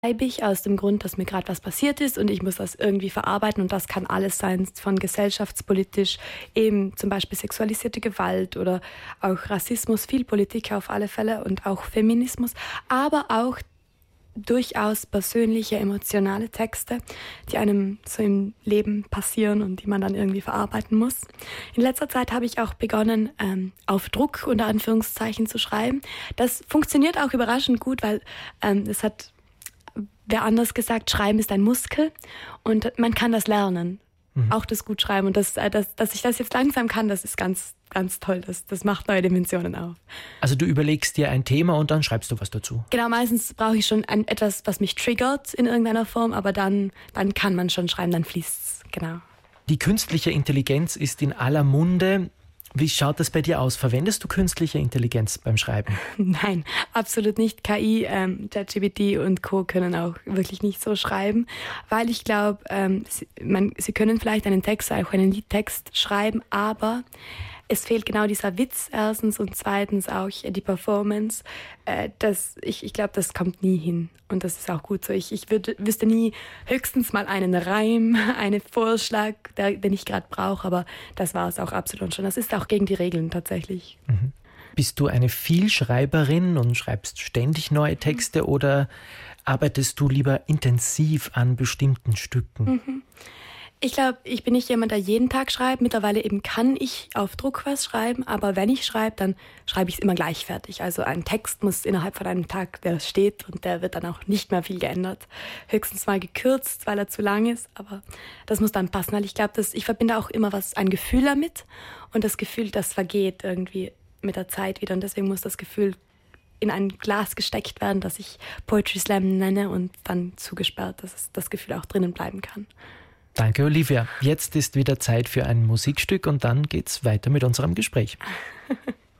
schreibe ich aus dem Grund, dass mir gerade was passiert ist und ich muss das irgendwie verarbeiten und das kann alles sein, von gesellschaftspolitisch, eben zum Beispiel sexualisierte Gewalt oder auch Rassismus, viel Politik auf alle Fälle und auch Feminismus, aber auch durchaus persönliche, emotionale Texte, die einem so im Leben passieren und die man dann irgendwie verarbeiten muss. In letzter Zeit habe ich auch begonnen, auf Druck unter Anführungszeichen zu schreiben. Das funktioniert auch überraschend gut, weil es hat wer anders gesagt, Schreiben ist ein Muskel und man kann das lernen. Auch das Gutschreiben. Und dass ich das jetzt langsam kann, das ist ganz, ganz toll. Das macht neue Dimensionen auf. Also du überlegst dir ein Thema und dann schreibst du was dazu? Genau, meistens brauche ich schon etwas, was mich triggert in irgendeiner Form, aber dann kann man schon schreiben, dann fließt's. Genau. Die künstliche Intelligenz ist in aller Munde. Wie schaut das bei dir aus? Verwendest du künstliche Intelligenz beim Schreiben? Nein, absolut nicht. KI, ChatGPT und Co. können auch wirklich nicht so schreiben, weil ich glaube, sie können vielleicht einen Text, auch einen Liedtext schreiben, aber es fehlt genau dieser Witz erstens und zweitens auch die Performance. Ich glaube, das kommt nie hin und das ist auch gut so. Ich wüsste nie höchstens mal einen Reim, einen Vorschlag, den ich gerade brauche, aber das war es auch absolut schon. Das ist auch gegen die Regeln tatsächlich. Mhm. Bist du eine Vielschreiberin und schreibst ständig neue Texte oder arbeitest du lieber intensiv an bestimmten Stücken? Mhm. Ich glaube, ich bin nicht jemand, der jeden Tag schreibt. Mittlerweile eben kann ich auf Druck was schreiben, aber wenn ich schreibe, dann schreibe ich es immer gleich fertig. Also ein Text muss innerhalb von einem Tag, der steht und der wird dann auch nicht mehr viel geändert. Höchstens mal gekürzt, weil er zu lang ist, aber das muss dann passen, weil ich glaube, ich verbinde auch immer ein Gefühl damit und das Gefühl, das vergeht irgendwie mit der Zeit wieder und deswegen muss das Gefühl in ein Glas gesteckt werden, das ich Poetry Slam nenne und dann zugesperrt, dass das Gefühl auch drinnen bleiben kann. Danke, Olivia. Jetzt ist wieder Zeit für ein Musikstück und dann geht's weiter mit unserem Gespräch.